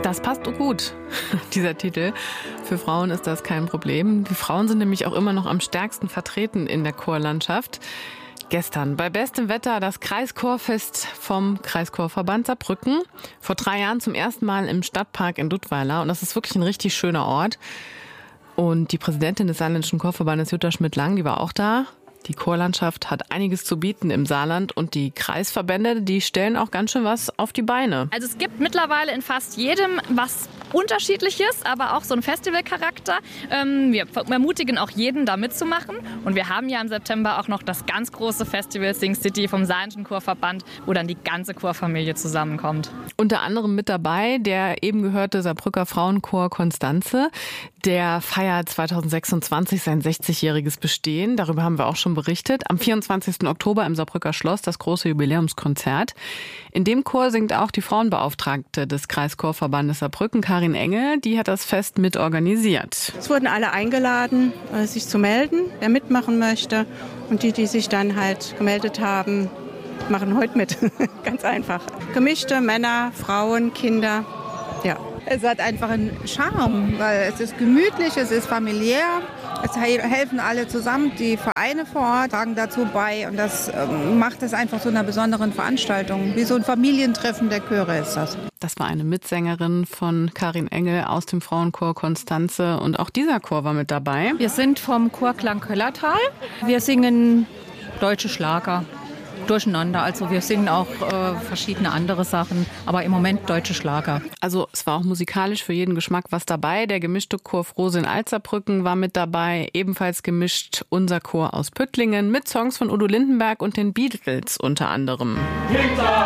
Das passt gut, dieser Titel. Für Frauen ist das kein Problem. Die Frauen sind nämlich auch immer noch am stärksten vertreten in der Chorlandschaft. Gestern bei bestem Wetter das Kreischorfest vom Kreischorverband Saarbrücken. Vor 3 Jahren zum ersten Mal im Stadtpark in Dudweiler. Und das ist wirklich ein richtig schöner Ort. Und die Präsidentin des Saarländischen Chorverbandes, Jutta Schmidt-Lang, die war auch da. Die Chorlandschaft hat einiges zu bieten im Saarland und die Kreisverbände, die stellen auch ganz schön was auf die Beine. Also es gibt mittlerweile in fast jedem was Unterschiedliches, aber auch so ein Festivalcharakter. Wir ermutigen auch jeden, da mitzumachen. Und wir haben ja im September auch noch das ganz große Festival Sing City vom Saarländischen Chorverband, wo dann die ganze Chorfamilie zusammenkommt. Unter anderem mit dabei der eben gehörte Saarbrücker Frauenchor Konstanze. Der feiert 2026 sein 60-jähriges Bestehen. Darüber haben wir auch schon berichtet. Am 24. Oktober im Saarbrücker Schloss das große Jubiläumskonzert. In dem Chor singt auch die Frauenbeauftragte des Kreischorverbandes Saarbrücken, Karin Engel. Die hat das Fest mit organisiert. Es wurden alle eingeladen, sich zu melden, wer mitmachen möchte. Und die sich dann halt gemeldet haben, machen heute mit. Ganz einfach. Gemischte Männer, Frauen, Kinder. Ja. Es hat einfach einen Charme, weil es ist gemütlich, es ist familiär. Es helfen alle zusammen, die Vereine vor Ort tragen dazu bei und das macht es einfach zu einer besonderen Veranstaltung. Wie so ein Familientreffen der Chöre ist das. Das war eine Mitsängerin von Karin Engel aus dem Frauenchor Konstanze und auch dieser Chor war mit dabei. Wir sind vom Chorklang Köllertal. Wir singen deutsche Schlager. Durcheinander. Also wir singen auch verschiedene andere Sachen, aber im Moment deutsche Schlager. Also es war auch musikalisch für jeden Geschmack was dabei. Der gemischte Chor Frohsinn Alt-Saarbrücken war mit dabei. Ebenfalls gemischt unser Chor aus Püttlingen mit Songs von Udo Lindenberg und den Beatles unter anderem.